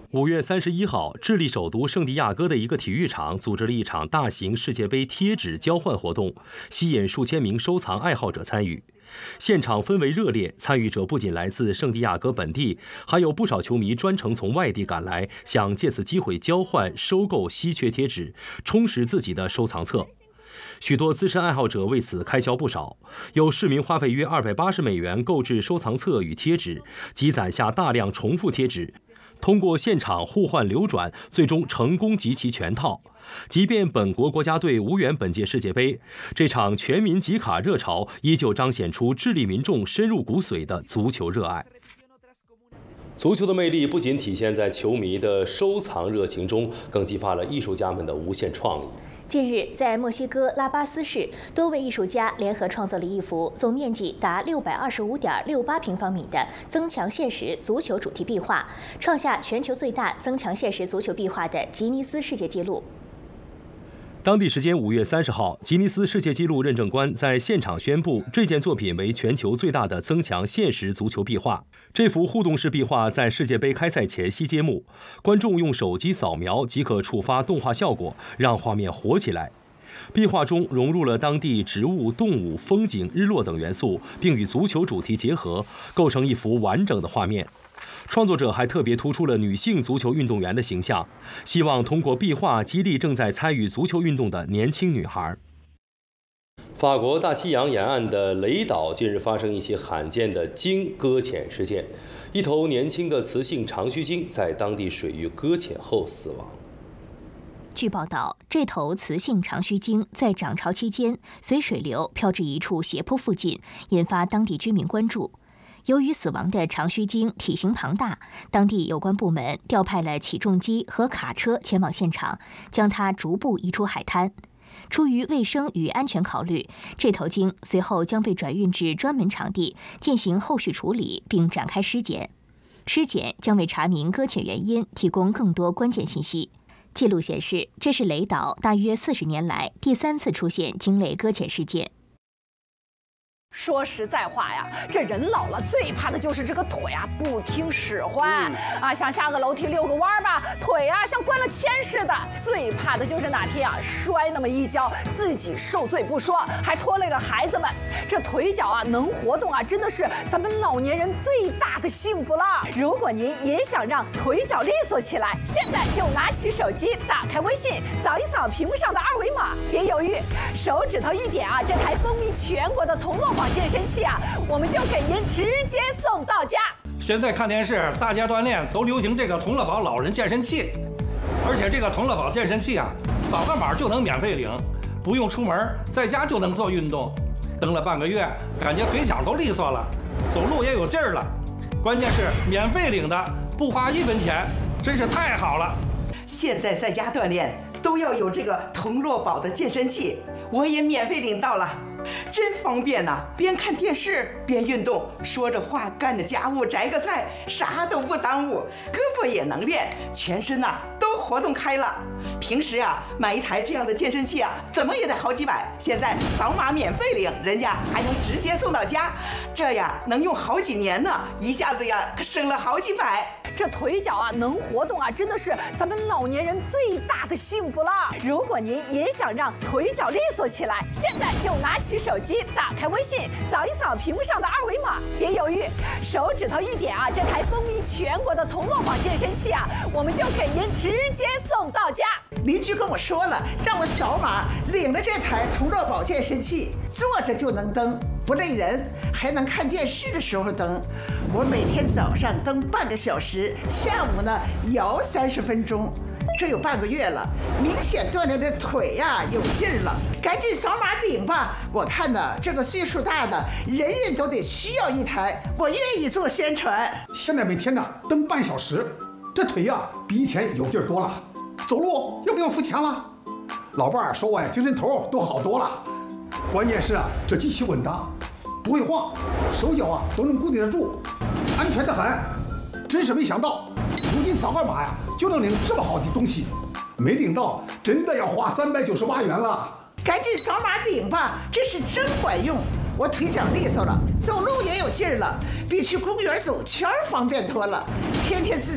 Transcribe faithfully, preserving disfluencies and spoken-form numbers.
五月三十一号，智利首都圣地亚哥的一个体育场组织了一场大型世界杯贴纸交换活动，吸引数千名收藏爱好者参与。现场氛围热烈，参与者不仅来自圣地亚哥本地，还有不少球迷专程从外地赶来，想借此机会交换、收购稀缺贴纸，充实自己的收藏册。许多资深爱好者为此开销不少，有市民花费约二百八十美元购置收藏册与贴纸，积攒下大量重复贴纸。通过现场互换流转，最终成功集齐全套。即便本国国家队无缘本届世界杯，这场全民集卡热潮依旧彰显出智利民众深入骨髓的足球热爱。足球的魅力不仅体现在球迷的收藏热情中，更激发了艺术家们的无限创意。 近日，在墨西哥拉巴斯市，多位艺术家联合创作了一幅总面积达六百二十五点六八平方米的增强现实足球主题壁画，创下全球最大增强现实足球壁画的吉尼斯世界纪录。 当地时间五月三十号，吉尼斯世界纪录认证官在现场宣布，这件作品为全球最大的增强现实足球壁画。这幅互动式壁画在世界杯开赛前夕揭幕，观众用手机扫描即可触发动画效果，让画面活起来。壁画中融入了当地植物、动物、风景、日落等元素，并与足球主题结合，构成一幅完整的画面。创作者还特别突出了女性足球运动员的形象，希望通过壁画激励正在参与足球运动的年轻女孩。法国大西洋沿岸的雷岛近日发生一起罕见的鲸搁浅事件，一头年轻的雌性长须鲸在当地水域搁浅后死亡。 据报道，这头雌性长须鲸在涨潮期间随水流漂至一处斜坡附近，引发当地居民关注。由于死亡的长须鲸体型庞大，当地有关部门调派了起重机和卡车前往现场，将它逐步移出海滩。出于卫生与安全考虑，这头鲸随后将被转运至专门场地进行后续处理，并展开尸检。尸检将为查明搁浅原因提供更多关键信息。记录显示，这是雷岛大约四十年来第三次出现鲸类搁浅事件。 说实在话呀，这人老了最怕的就是这个腿啊不听使唤、嗯、啊，想下个楼梯遛个弯吧，腿啊像关了铅似的。最怕的就是哪天啊摔那么一跤，自己受罪不说，还拖累了孩子们。这腿脚啊能活动啊，真的是咱们老年人最大的幸福了。如果您也想让腿脚利索起来，现在就拿起手机，打开微信，扫一扫屏幕上的二维码，别犹豫，手指头一点啊，这台风靡全国的同乐宝健身器啊，我们就给您直接送到家。 现在看电视，大家锻炼都流行这个同乐宝老人健身器，而且这个同乐宝健身器啊，扫个码就能免费领，不用出门，在家就能做运动。蹬了半个月，感觉腿脚都利索了，走路也有劲儿了。关键是免费领的，不花一分钱，真是太好了。 现在在家锻炼都要有这个同乐宝的健身器，我也免费领到了。真方便呐、啊！边看电视边运动，说着话干着家务，摘个菜，啥都不耽误，胳膊也能练，全身呐、啊、都活动开了。平时啊买一台这样的健身器啊，怎么也得好几百，现在扫码免费领，人家还能直接送到家，这呀能用好几年呢，一下子呀可省了好几百。 这腿脚啊能活动啊，真的是咱们老年人最大的幸福了。如果您也想让腿脚利索起来，现在就拿起手机，打开微信，扫一扫屏幕上的二维码，别犹豫，手指头一点啊，这台风靡全国的同乐宝健身器啊，我们就给您直接送到家。 邻居跟我说了，让我扫码领了这台同乐宝健身器，坐着就能蹬，不累人，还能看电视的时候蹬。我每天早上蹬半个小时，下午呢摇三十分钟，这有半个月了，明显锻炼的腿呀有劲儿了。赶紧扫码领吧！我看呢，这个岁数大的人人都得需要一台，我愿意做宣传。 现在每天呢蹬半小时，这腿呀比以前有劲儿多了。走路又不用付钱了，老伴儿说我呀精神头都好多了。关键是啊，这机器稳当，不会晃，手脚啊都能固定得住，安全得很。真是没想到，如今扫个码呀就能领这么好的东西，没领到真的要花三百九十八元了。 赶紧扫码领吧，这是真管用。我腿脚利索了，走路也有劲儿了，比去公园走圈方便多了。天天自